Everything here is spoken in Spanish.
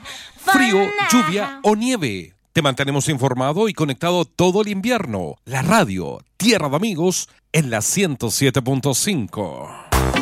Frío, lluvia o nieve. Te mantenemos informado y conectado todo el invierno. La radio Tierra de Amigos en la 107.5.